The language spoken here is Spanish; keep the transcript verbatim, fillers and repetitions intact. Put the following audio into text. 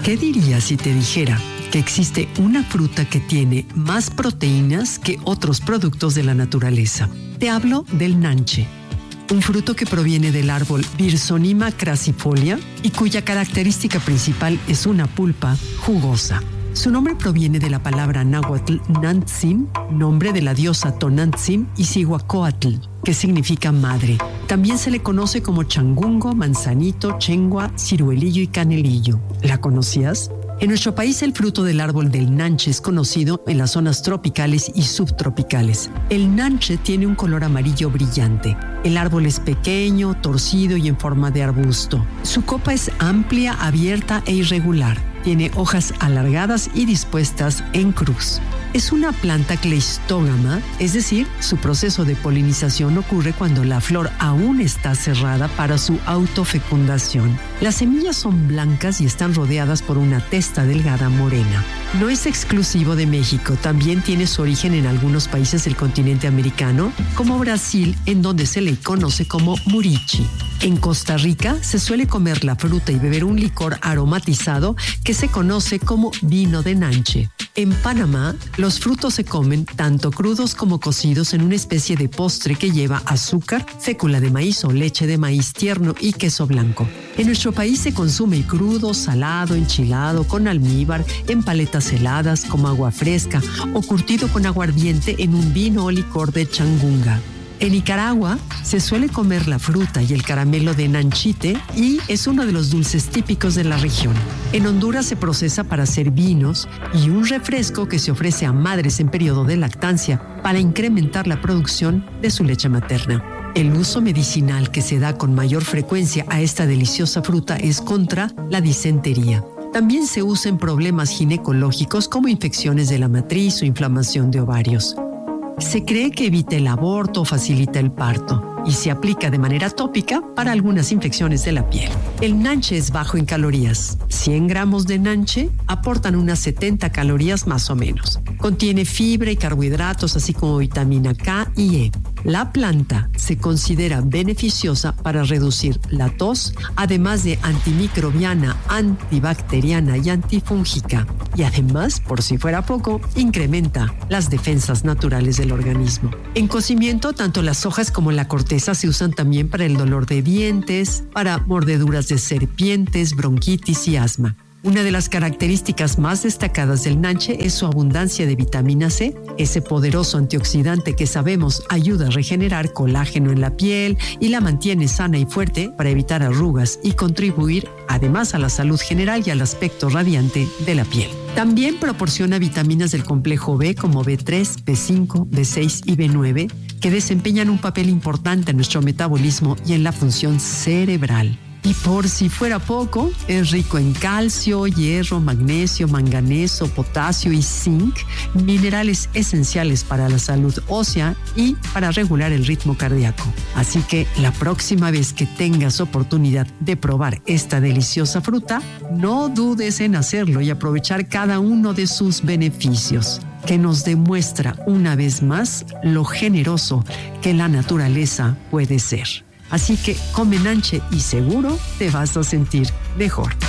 ¿Qué dirías si te dijera que existe una fruta que tiene más proteínas que otros productos de la naturaleza? Te hablo del nanche, un fruto que proviene del árbol Birsonima crassifolia y cuya característica principal es una pulpa jugosa. Su nombre proviene de la palabra náhuatl Nantzin, nombre de la diosa Tonantzin, y Cihuacóatl, que significa madre. También se le conoce como changungo, manzanito, chengua, ciruelillo y canelillo. ¿La conocías? En nuestro país el fruto del árbol del nanche es conocido en las zonas tropicales y subtropicales. El nanche tiene un color amarillo brillante. El árbol es pequeño, torcido y en forma de arbusto. Su copa es amplia, abierta e irregular. Tiene hojas alargadas y dispuestas en cruz. Es una planta cleistógama, es decir, su proceso de polinización ocurre cuando la flor aún está cerrada para su autofecundación. Las semillas son blancas y están rodeadas por una testa delgada morena. No es exclusivo de México, también tiene su origen en algunos países del continente americano, como Brasil, en donde se le conoce como murichi. En Costa Rica se suele comer la fruta y beber un licor aromatizado que se conoce como vino de nanche. En Panamá, los frutos se comen tanto crudos como cocidos en una especie de postre que lleva azúcar, fécula de maíz o leche de maíz tierno y queso blanco. En nuestro país se consume crudo, salado, enchilado, con almíbar, en paletas heladas como agua fresca o curtido con aguardiente en un vino o licor de changunga. En Nicaragua se suele comer la fruta y el caramelo de nanchite y es uno de los dulces típicos de la región. En Honduras se procesa para hacer vinos y un refresco que se ofrece a madres en periodo de lactancia para incrementar la producción de su leche materna. El uso medicinal que se da con mayor frecuencia a esta deliciosa fruta es contra la disentería. También se usa en problemas ginecológicos como infecciones de la matriz o inflamación de ovarios. Se cree que evita el aborto o facilita el parto y se aplica de manera tópica para algunas infecciones de la piel. El nanche es bajo en calorías. cien gramos de nanche aportan unas setenta calorías más o menos. Contiene fibra y carbohidratos, así como vitamina K y E. La planta se considera beneficiosa para reducir la tos, además de antimicrobiana, antibacteriana y antifúngica. Y además, por si fuera poco, incrementa las defensas naturales del organismo. En cocimiento, tanto las hojas como la corteza se usan también para el dolor de dientes, para mordeduras de serpientes, bronquitis y asma. Una de las características más destacadas del nanche es su abundancia de vitamina C, ese poderoso antioxidante que sabemos ayuda a regenerar colágeno en la piel y la mantiene sana y fuerte para evitar arrugas y contribuir además a la salud general y al aspecto radiante de la piel. También proporciona vitaminas del complejo B como B tres, B cinco, B seis y B nueve que desempeñan un papel importante en nuestro metabolismo y en la función cerebral. Y por si fuera poco, es rico en calcio, hierro, magnesio, manganeso, potasio y zinc, minerales esenciales para la salud ósea y para regular el ritmo cardíaco. Así que la próxima vez que tengas oportunidad de probar esta deliciosa fruta, no dudes en hacerlo y aprovechar cada uno de sus beneficios, que nos demuestra una vez más lo generoso que la naturaleza puede ser. Así que come nanche y seguro te vas a sentir mejor.